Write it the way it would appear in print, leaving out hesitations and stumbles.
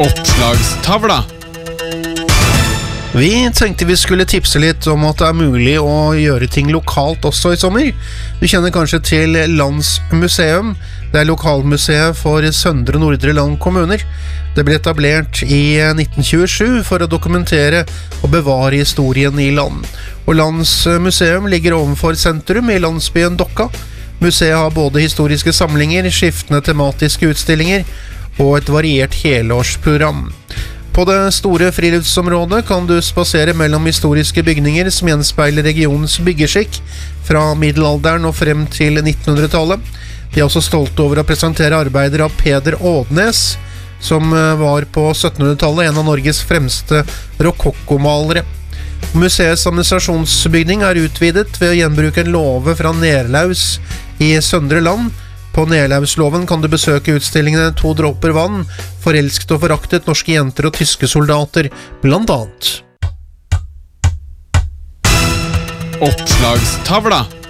Oppslagstavla. Vi tenkte vi skulle tipse litt om at det er mulig å gjøre ting lokalt også i sommer. Du kjenner kanskje til Landsmuseum. Det er lokalmuseet for Søndre og Nordre Land kommuner. Det ble etablert i 1927 for å dokumentere og bevare historien i land. Og Landsmuseum ligger ovenfor sentrum i landsbyen Dokka. Museet har både historiske samlinger, skiftende tematiske utstillinger og et variert helårsprogram. På det store friluftsområdet kan du spasere mellom historiske bygninger som gjenspeiler regionens byggeskikk fra middelalderen og frem til 1900-tallet. De er også stolte over å presentere arbeider av Peder Ådnes, som var på 1700-tallet en av Norges fremste rokokkomalere. Museets administrasjonsbygning er utvidet ved å gjenbruke en låve fra Nerlaus i Søndre Land. På Nerlausloven kan du besøke utstillingene To dråper vann, Forelsket og foraktet, Norske jenter og tyske soldater, blant annet. Oppslagstavla.